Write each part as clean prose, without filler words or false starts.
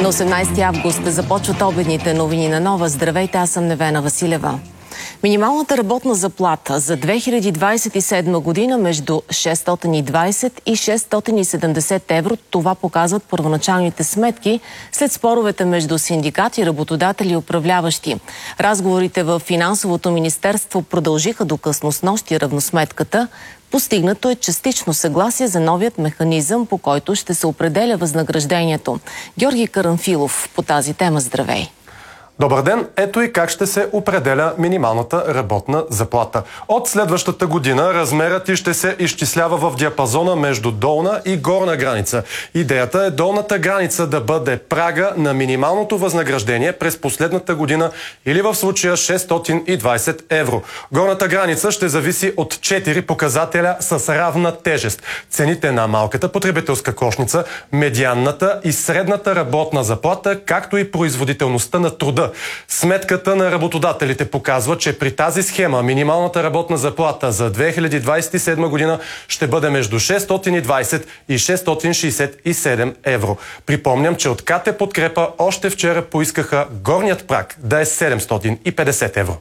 На 18 август започват обедните новини на Нова. Здравейте, аз съм Невена Василева. Минималната работна заплата за 2027 година между 620 и 670 евро. Това показват първоначалните сметки след споровете между синдикати, работодатели и управляващи. Разговорите в Финансовото министерство продължиха до късно снощи. Равносметката. Постигнато е частично съгласие за новият механизъм, по който ще се определя възнаграждението. Георги Карамфилов по тази тема. Здравей! Добър ден! Ето и как ще се определя минималната работна заплата. От следващата година размерът й ще се изчислява в диапазона между долна и горна граница. Идеята е долната граница да бъде прага на минималното възнаграждение през последната година или в случая 620 евро. Горната граница ще зависи от 4 показателя с равна тежест. Цените на малката потребителска кошница, медианната и средната работна заплата, както и производителността на труда. Сметката на работодателите показва, че при тази схема минималната работна заплата за 2027 година ще бъде между 620 и 667 евро. Припомням, че от КТ Подкрепа още вчера поискаха горният праг да е 750 евро.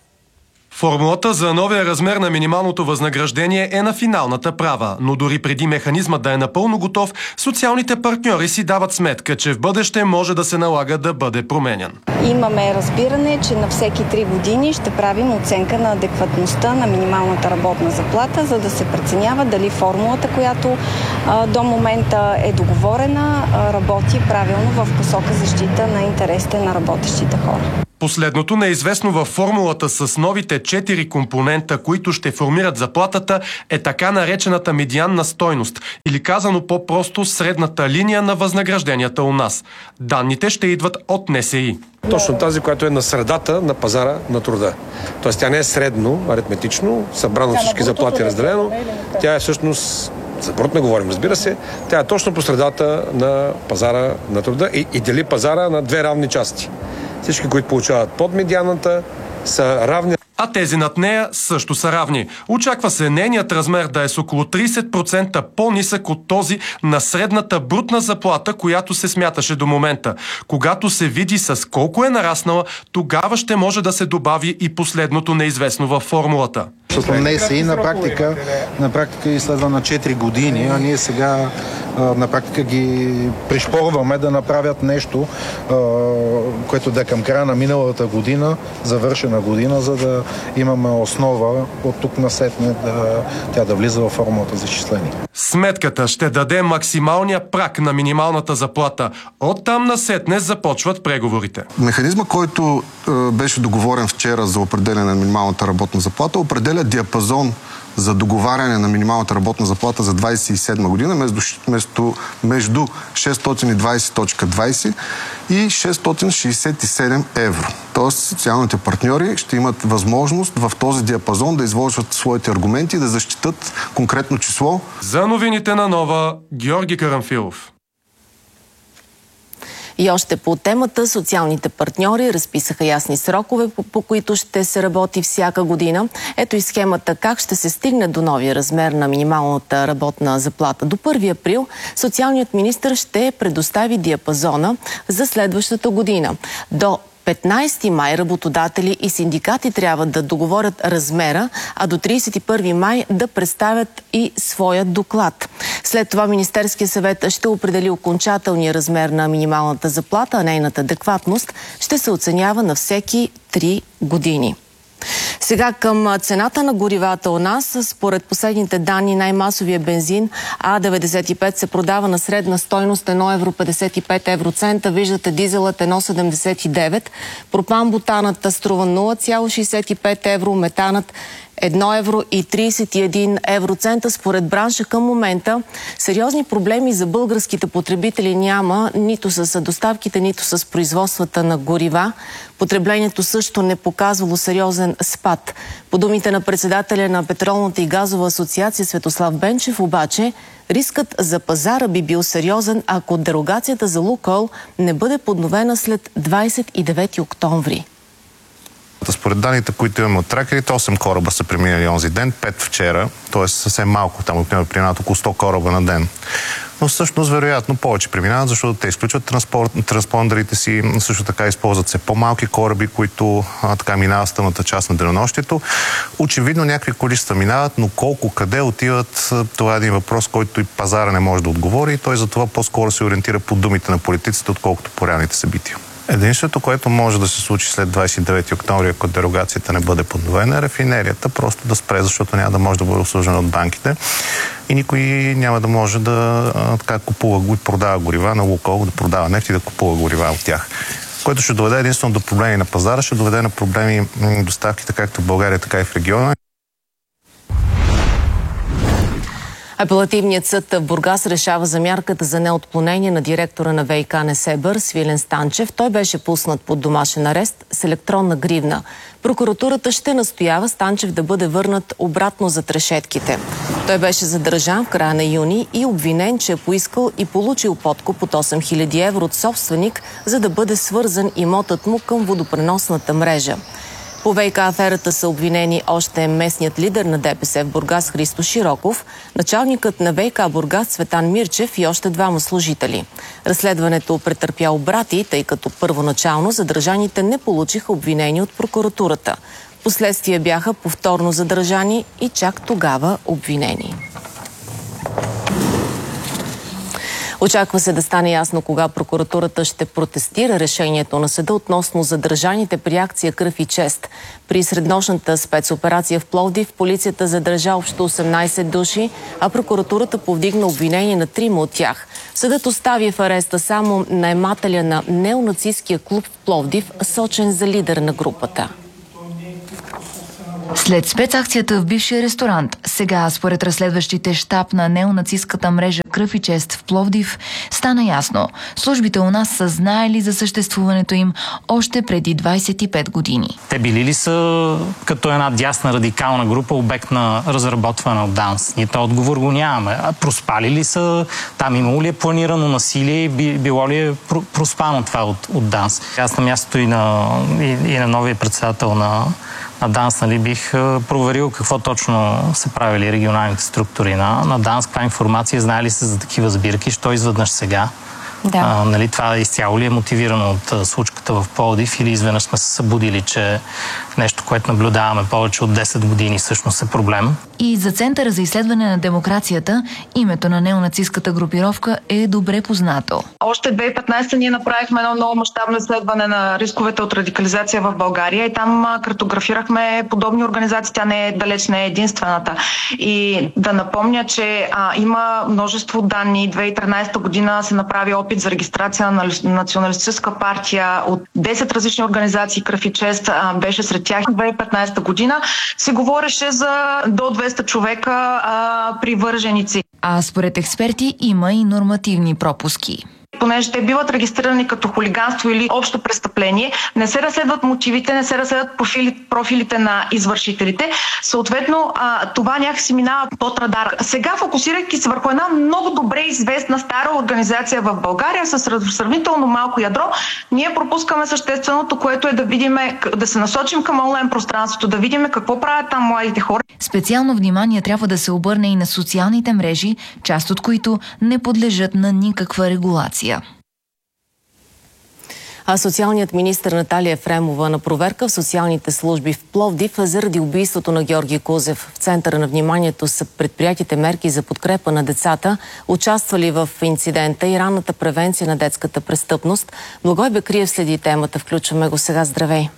Формулата за новия размер на минималното възнаграждение е на финалната права, но дори преди механизма да е напълно готов, социалните партньори си дават сметка, че в бъдеще може да се налага да бъде променян. Имаме разбиране, че на всеки 3 години ще правим оценка на адекватността на минималната работна заплата, за да се преценява дали формулата, която до момента е договорена, работи правилно в посока защита на интересите на работещите хора. Последното неизвестно във формулата с новите 4 компонента, които ще формират заплатата, е така наречената медианна стойност, или казано по-просто средната линия на възнагражденията у нас. Данните ще идват от НСИ. Точно тази, която е на средата на пазара на труда. Тоест тя не е средно, аритметично, събрано всички заплати разделено. Тя е всъщност, за брутно говорим, разбира се, тя е точно по средата на пазара на труда и дели пазара на 2 равни части. Всички, които получават под медианата, са равни. А тези над нея също са равни. Очаква се нейният размер да е с около 30% по-нисък от този на средната брутна заплата, която се смяташе до момента. Когато се види с колко е нараснала, тогава ще може да се добави и последното неизвестно във формулата. Защото НСИ на практика изследва на 4 години, а ние сега на практика ги пришпорваме да направят нещо, което да е към края на миналата година, завършена година, за да имаме основа от тук насетне тя да влиза във формулата за изчисление. Сметката ще даде максималния праг на минималната заплата. Оттам насетне започват преговорите. Механизма, който беше договорен вчера за определяне на минималната работна заплата, определя диапазон за договаряне на минималната работна заплата за 2027 година между 620.20 и 667 евро. Тоест социалните партньори ще имат възможност в този диапазон да изложат своите аргументи и да защитат конкретно число. За новините на Нова, Георги Карамфилов. И още по темата, социалните партньори разписаха ясни срокове, по които ще се работи всяка година. Ето и схемата как ще се стигне до новия размер на минималната работна заплата. До 1 април социалният министър ще предостави диапазона за следващата година. До 15 май работодатели и синдикати трябва да договорят размера, а до 31 май да представят и своя доклад. След това Министерския съвет ще определи окончателния размер на минималната заплата, а нейната адекватност ще се оценява на всеки 3 години. Сега към цената на горивата у нас. Според последните данни, най-масовия бензин А95 се продава на средна стойност 1,55 евроцента. Виждате, дизелът 1,79. Пропан-бутаната струва 0,65 евро, метанът 1,31 евроцента. Според бранша към момента сериозни проблеми за българските потребители няма нито с доставките, нито с производствата на горива. Потреблението също не показвало сериозен спад. По думите на председателя на Петролната и газова асоциация Светослав Бенчев, обаче, рискът за пазара би бил сериозен, ако дерогацията за Лукойл не бъде подновена след 29 октомври. Според данните, които имаме от тракерите, 8 кораба са преминали онзи ден, 5 вчера, т.е. съвсем малко, там обикновено преминават около 100 кораба на ден. но всъщност вероятно повече преминават, защото те изключват транспондерите си, също така използват се по-малки кораби, които така минават в тъмната част на денонощието. Очевидно някакви количества минават, но колко, къде отиват, това е един въпрос, който и пазара не може да отговори и той затова по-скоро се ориентира по думите на политиците, отколкото по реалните събития. Единството, което може да се случи след 29 октомври, ако дерогацията не бъде подновена, е рафинерията просто да спре, защото няма да може да бъде обслужена от банките и никой няма да може да купува и продава горива на Лукойл, да продава нефт и да купува горива от тях. Което ще доведе единствено до проблеми на пазара, ще доведе на проблеми доставките както в България, така и в региона. Апелативният съд в Бургас решава за мярката за неотклонение на директора на ВиК Несебър Свилен Станчев. Той беше пуснат под домашен арест с електронна гривна. Прокуратурата ще настоява Станчев да бъде върнат обратно зад решетките. Той беше задържан в края на юни и обвинен, че е поискал и получил подкуп от 8000 евро от собственик, за да бъде свързан имотът му към водопреносната мрежа. По ВиК аферата са обвинени още местният лидер на ДПС в Бургас Христо Широков, началникът на ВиК Бургас Цветан Мирчев и още двама служители. Разследването претърпя обрати, тъй като първоначално задържаните не получиха обвинения от прокуратурата. Впоследствие бяха повторно задържани и чак тогава обвинени. Очаква се да стане ясно кога прокуратурата ще протестира решението на съда относно задържаните при акция Кръв и чест. При среднощната спецоперация в Пловдив полицията задържа общо 18 души, а прокуратурата повдигна обвинение на 3 от тях. Съдът остави в ареста само наемателя на неонацистския клуб в Пловдив, сочен за лидер на групата. След спецакцията в бившия ресторант, сега според разследващите щаб на неонацистката мрежа Кръв и чест в Пловдив, стана ясно. Службите у нас са знаели за съществуването им още преди 25 години. Те били ли са като една дясна радикална група обект на разработване от ДАНС? Ние този отговор го нямаме. А проспали ли са? Там имало ли е планирано насилие и било ли е проспано това от ДАНС? Аз на мястото и на новия председател на ДАНС, бих проверил какво точно са правили регионалните структури на ДАНС, каква информация, знае ли се за такива сбирки, що изведнъж сега. Да. Това изцяло ли е мотивирано от случката в Пловдив или изведнъж сме се събудили, че нещо, което наблюдаваме повече от 10 години, всъщност е проблем. И за Центъра за изследване на демокрацията името на неонацистката групировка е добре познато. Още 2015 ние направихме едно много мащабно изследване на рисковете от радикализация в България и там картографирахме подобни организации. Тя далеч не е единствената. И да напомня, че има множество данни. 2013 година се направи опит за регистрация на националистическа партия от 10 различни организации. Кръв и чест беше сред тях. 2015 година се говореше за до 200 човека привърженици. А според експерти има и нормативни пропуски. Понеже те биват регистрирани като хулиганство или общо престъпление, не се разследват мотивите, не се разследват профилите на извършителите. Съответно, това някакси минава под радар. Сега, фокусирайки се върху една много добре известна стара организация в България с сравнително малко ядро, ние пропускаме същественото, което е да видим, да се насочим към онлайн пространството, да видим какво правят там младите хора. Специално внимание трябва да се обърне и на социалните мрежи, част от които не подлежат на никаква регулация. А социалният министър Наталия Ефремова на проверка в социалните служби в Пловдив заради убийството на Георги Кузев. В центъра на вниманието са предприятите мерки за подкрепа на децата, участвали в инцидента и ранната превенция на детската престъпност. Благой Бекриев следи темата. Включваме го сега. Здравей!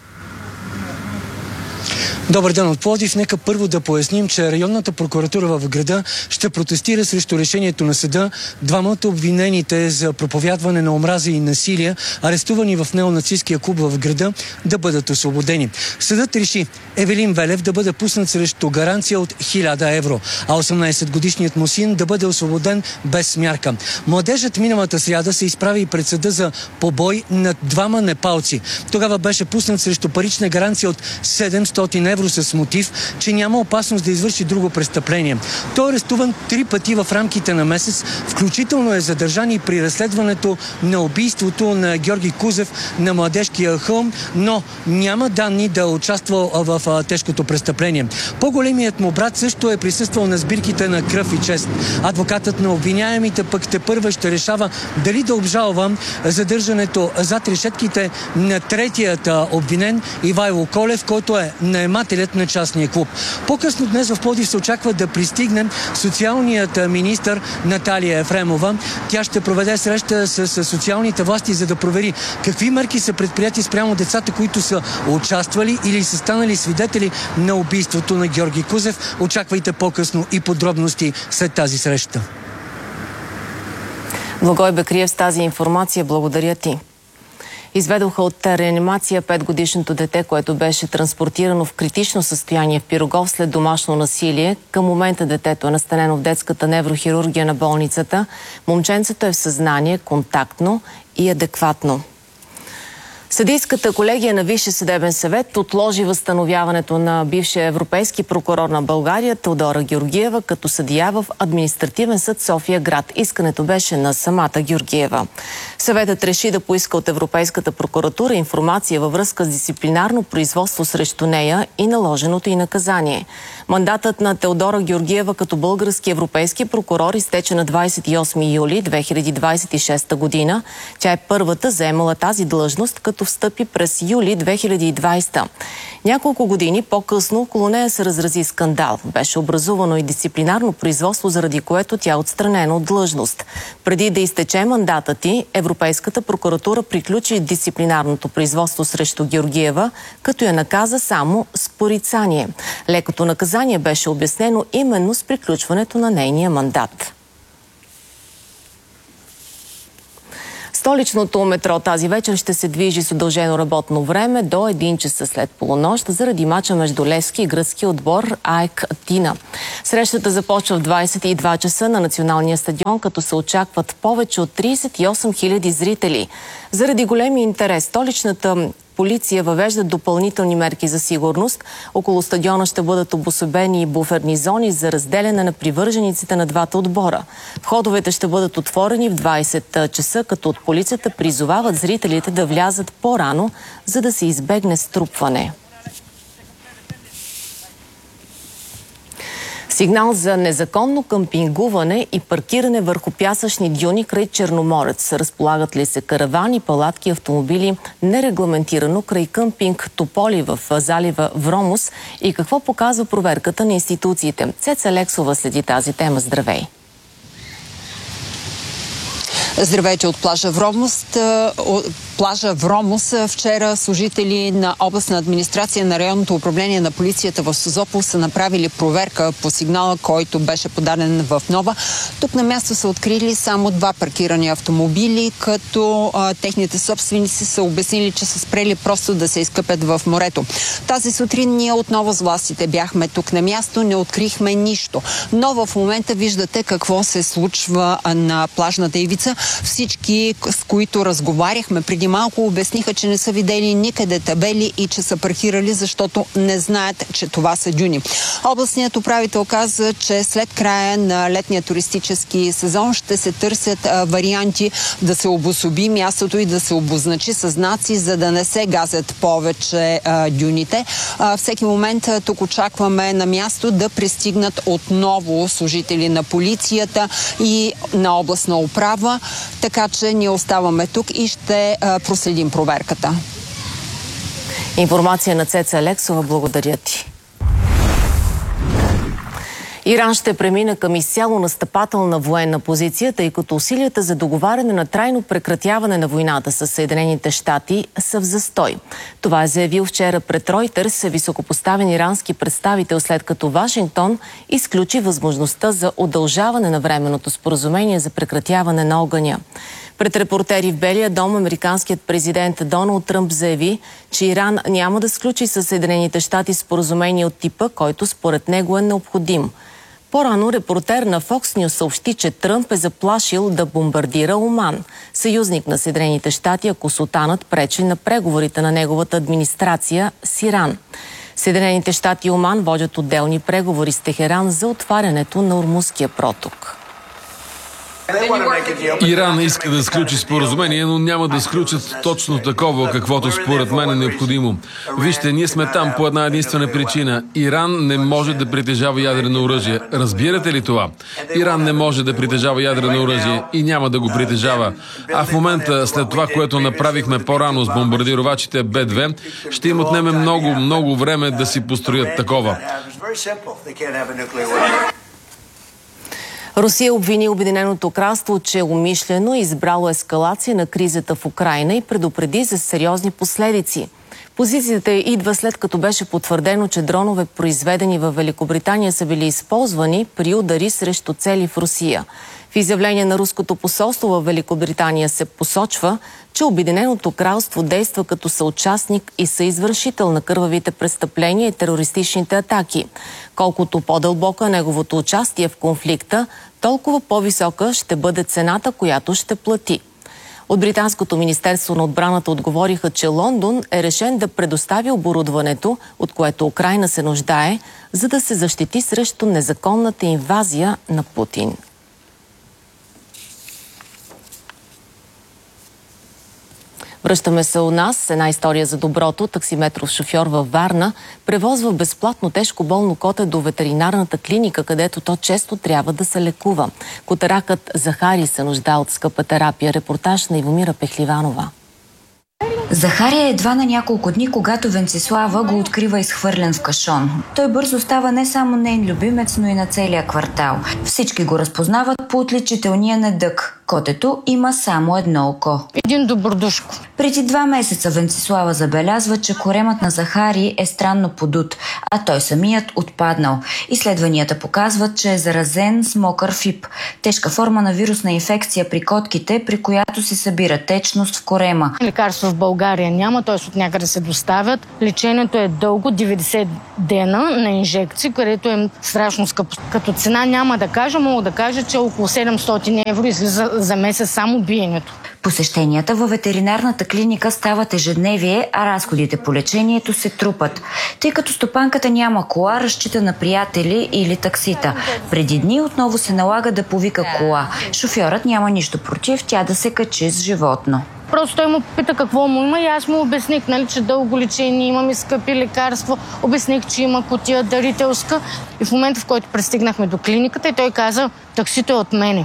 Добър ден от Пловдив. Нека първо да поясним, че районната прокуратура в града ще протестира срещу решението на съда двамата обвинените за проповядване на омраза и насилие, арестувани в неонацистския клуб в града, да бъдат освободени. Съдът реши Евелин Велев да бъде пуснат срещу гаранция от 1000 евро, а 18-годишният му син да бъде освободен без мярка. Младежът миналата сряда се изправи и пред съда за побой над двама непалци. Тогава беше пуснат срещу парична гаранция от 700 евро, евро с мотив, че няма опасност да извърши друго престъпление. Той е арестуван 3 пъти в рамките на месец, включително е задържан и при разследването на убийството на Георги Кузев на Младежкия хълм, но няма данни да участвал в тежкото престъпление. По-големият му брат също е присъствал на сбирките на Кръв и чест. Адвокатът на обвиняемите пък тепърва ще решава дали да обжалва задържането зад решетките на третият обвинен Ивайло Колев, който е наемателят на частния клуб. По-късно днес в Пловдив се очаква да пристигне социалният министър Наталия Ефремова. Тя ще проведе среща с социалните власти, за да провери какви мерки са предприяти спрямо децата, които са участвали или са станали свидетели на убийството на Георги Кузев. Очаквайте по-късно и подробности след тази среща. Благой Бекриев с тази информация. Благодаря ти. Изведоха от реанимация 5-годишното дете, което беше транспортирано в критично състояние в Пирогов след домашно насилие. Към момента детето е настанено в детската неврохирургия на болницата. Момченцето е в съзнание, контактно и адекватно. Съдийската колегия на Висшия съдебен съвет отложи възстановяването на бившия европейски прокурор на България Теодора Георгиева като съдия в Административен съд София град. Искането беше на самата Георгиева. Съветът реши да поиска от Европейската прокуратура информация във връзка с дисциплинарно производство срещу нея и наложеното й наказание. Мандатът на Теодора Георгиева като български европейски прокурор изтече на 28 юли 2026 година. Тя е първата заемала тази длъжност, като встъпи през юли 2020. Няколко години по-късно около нея се разрази скандал. Беше образувано и дисциплинарно производство, заради което тя е отстранена от длъжност. Преди да изтече мандатът й, Европейската прокуратура приключи дисциплинарното производство срещу Георгиева, като я наказа само с порицание. Лекото наказание беше обяснено именно с приключването на нейния мандат. Столичното метро тази вечер ще се движи с удължено работно време до 1 часа след полунощ заради мача между Левски и гръцки отбор АЕК Атина. Срещата започва в 22 часа на националния стадион, като се очакват повече от 38 000 зрители. Заради големи интерес, столичната полиция въвежда допълнителни мерки за сигурност. Около стадиона ще бъдат обособени буферни зони за разделяне на привържениците на двата отбора. Входовете ще бъдат отворени в 20 часа, като от полицията призовават зрителите да влязат по-рано, за да се избегне струпване. Сигнал за незаконно къмпингуване и паркиране върху пясъчни дюни край Черноморец. Разполагат ли се каравани, палатки, автомобили нерегламентирано край къмпинг Тополи в залива Вромос и какво показва проверката на институциите? Цеца Лексова следи тази тема. Здравей! Здравейте от плажа Вромос. Вчера служители на областна администрация на районното управление на полицията в Созопол са направили проверка по сигнала, който беше подаден в Нова. Тук на място са открили само 2 паркирани автомобили, като техните собственици са обяснили, че са спрели просто да се изкъпят в морето. Тази сутрин ние отново с властите бяхме тук на място, не открихме нищо. Но в момента виждате какво се случва на плажната ивица. Всички, с които разговаряхме преди малко, обясниха, че не са видели никъде табели и че са паркирали, защото не знаят, че това са дюни. Областният управител каза, че след края на летния туристически сезон ще се търсят варианти да се обособи мястото и да се обозначи с знаци, за да не се газят повече дюните. Всеки момент тук очакваме на място да пристигнат отново служители на полицията и на областна управа, така че ние оставаме тук и ще проследим проверката. Информация на Цеца Алексова. Благодаря ти. Иран ще премина към изцяло настъпателна военна позиция, тъй като усилията за договаряне на трайно прекратяване на войната с Съединените щати са в застой. Това е заявил вчера пред Ройтерс високопоставен ирански представител, след като Вашингтон изключи възможността за удължаване на временното споразумение за прекратяване на огъня. Пред репортери в Белия дом американският президент Доналд Тръмп заяви, че Иран няма да сключи с Съединените щати споразумение от типа, който според него е необходим. По-рано репортер на Fox News съобщи, че Тръмп е заплашил да бомбардира Оман, съюзник на Съединените щати, ако султанът пречи на преговорите на неговата администрация с Иран. Съединените щати и Оман водят отделни преговори с Техеран за отварянето на Ормузския проток. Иран иска да сключи споразумение, но няма да сключат точно такова, каквото според мен е необходимо. Вижте, ние сме там по една единствена причина. Иран не може да притежава ядрено оръжие. Разбирате ли това? Иран не може да притежава ядрено оръжие и няма да го притежава. А в момента, след това, което направихме по-рано с бомбардировачите Б-2, ще им отнеме много време да си построят такова. Русия обвини Обединеното кралство, че умишлено е избрало ескалация на кризата в Украйна и предупреди за сериозни последици. Позицията идва след като беше потвърдено, че дронове, произведени във Великобритания, са били използвани при удари срещу цели в Русия. В изявление на руското посолство в Великобритания се посочва, че Обединеното кралство действа като съучастник и съизвършител на кървавите престъпления и терористичните атаки. Колкото по-дълбоко е неговото участие в конфликта, толкова по-висока ще бъде цената, която ще плати. От Британското министерство на отбраната отговориха, че Лондон е решен да предостави оборудването, от което Украйна се нуждае, за да се защити срещу незаконната инвазия на Путин. Връщаме се у нас. Една история за доброто. Таксиметров шофьор във Варна превозва безплатно тежко болно коте до ветеринарната клиника, където то често трябва да се лекува. Котаракът Захари се нуждае от скъпа терапия. Репортаж на Ивомира Пехливанова. Захария едва на няколко дни, когато Венцислава го открива изхвърлен в кашон. Той бързо става не само нейн любимец, но и на целия квартал. Всички го разпознават по отличителния недък. Котето има само едно око. Един добродушко. Преди 2 месеца Венцислава забелязва, че коремът на Захари е странно подут, а той самият отпаднал. Изследванията показват, че е заразен с мокър фиб. Тежка форма на вирусна инфекция при котките, при която се събира течност в корема. Лекарства в България няма, т.е. от някъде се доставят. Лечението е дълго, 90 дена на инжекции, където е страшно скъпо. Като цена няма да кажа, мога да кажа, че около 700 евро излиза за месец само биенето. Посещенията във ветеринарната клиника стават ежедневие, а разходите по лечението се трупат. Тъй като стопанката няма кола, разчита на приятели или таксита. Преди дни отново се налага да повика кола. Шофьорът няма нищо против тя да се качи с животно. Просто той му пита какво му има и аз му обясних, че дълго лечение имам и скъпи лекарства. Обясних, че има кутия дарителска. И в момента, в който пристигнахме до клиниката, и той каза, таксито е от мене.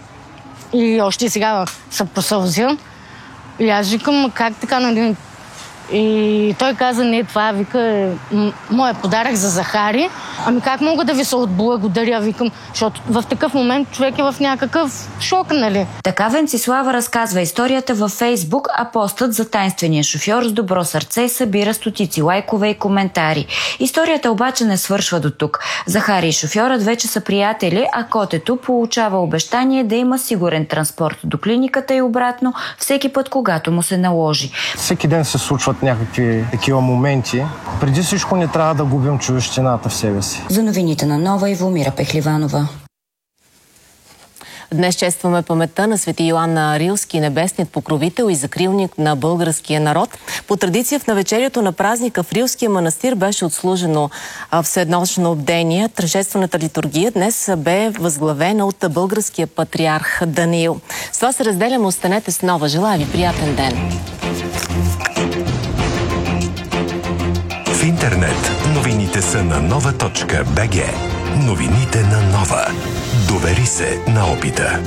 И още сега се посълзя. И аз викам, как така, нали? И той каза, не, това, вика, е моя подарък за Захари. Ами как мога да ви се отблагодаря, викам, защото в такъв момент човек е в някакъв шок, нали? Така Венцислава разказва историята във Фейсбук, а постът за таинствения шофьор с добро сърце събира стотици лайкове и коментари. Историята обаче не свършва до тук. Захари и шофьорът вече са приятели, а котето получава обещание да има сигурен транспорт до клиниката и обратно всеки път, когато му се наложи. Всеки ден се случват някакви такива моменти. Преди всичко не трябва да губим човещината в себе си. За новините на Нова, Ивомира Пехливанова. Днес честваме паметта на свети Йоан Рилски, небесният покровител и закрилник на българския народ. По традиция в навечерието на празника в Рилския манастир беше отслужено всенощно бдение. Тържествената литургия днес бе възглавена от българския патриарх Даниил. С това се разделяме. Останете с Нова. Желая ви приятен ден! В интернет новините са на nova.bg. Новините на Нова. Довери се на опита.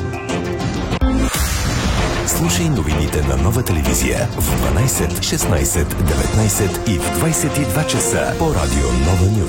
Слушай новините на Нова телевизия в 12, 16, 19 и в 22 часа по радио Нова Нюз.